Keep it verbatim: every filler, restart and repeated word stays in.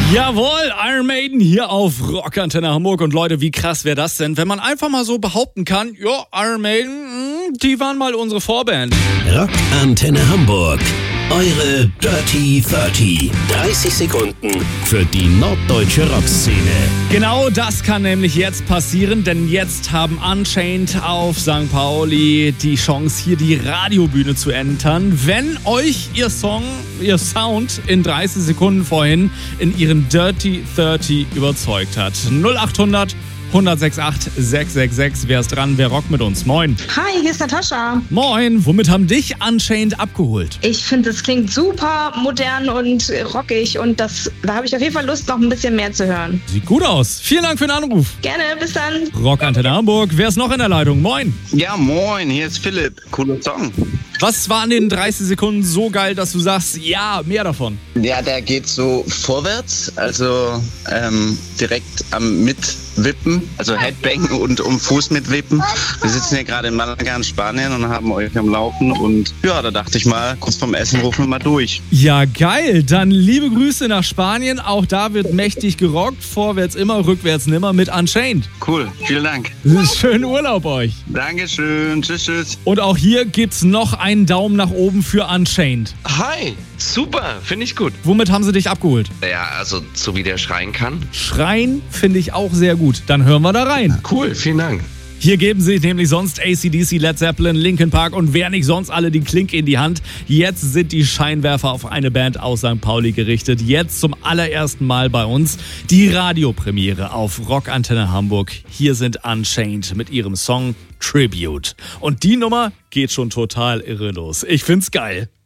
Jawohl, Iron Maiden hier auf Rock Antenne Hamburg. Und Leute, wie krass wäre das denn, wenn man einfach mal so behaupten kann, ja, Iron Maiden, mh, die waren mal unsere Vorband. Rock Antenne Hamburg, eure Dirty dreißig. dreißig Sekunden für die norddeutsche Rockszene. Genau das kann nämlich jetzt passieren, denn jetzt haben Unchained auf Sankt Pauli die Chance, hier die Radiobühne zu entern. Wenn euch ihr Song, ihr Sound in dreißig Sekunden vorhin in ihren Dirty dreißig überzeugt hat. null acht hundert hundertsechsundachtzig sechs sechs sechs. Wer ist dran? Wer rockt mit uns? Moin. Hi, hier ist Natascha. Moin. Womit haben dich Unchained abgeholt? Ich finde, es klingt super modern und rockig und das, da habe ich auf jeden Fall Lust, noch ein bisschen mehr zu hören. Sieht gut aus. Vielen Dank für den Anruf. Gerne, bis dann. Rock Antenne Hamburg. Wer ist noch in der Leitung? Moin. Ja, moin, hier ist Philipp. Cooler Song. Was war an den dreißig Sekunden so geil, dass du sagst, ja, mehr davon? Ja, der geht so vorwärts, also ähm, direkt am Mitwippen, also Headbang und um Fuß mitwippen. Wir sitzen hier gerade in Malaga in Spanien und haben euch am Laufen und ja, da dachte ich mal, kurz vorm Essen rufen wir mal durch. Ja, geil. Dann liebe Grüße nach Spanien. Auch da wird mächtig gerockt. Vorwärts immer, rückwärts nimmer mit Unchained. Cool, vielen Dank. Schönen Urlaub euch. Dankeschön, tschüss, tschüss. Und auch hier gibt's noch einen Daumen nach oben für Unchained. Hi, super, finde ich gut. Womit haben sie dich abgeholt? Ja, also so wie der schreien kann. Schreien finde ich auch sehr gut. Dann hören wir da rein. Cool, vielen Dank. Hier geben sie nämlich sonst A C D C, Led Zeppelin, Linkin Park und wer nicht sonst alle die Klinke in die Hand. Jetzt sind die Scheinwerfer auf eine Band aus Sankt Pauli gerichtet. Jetzt zum allerersten Mal bei uns die Radiopremiere auf Rock Antenne Hamburg. Hier sind Unchained mit ihrem Song Tribute. Und die Nummer geht schon total irre los. Ich find's geil.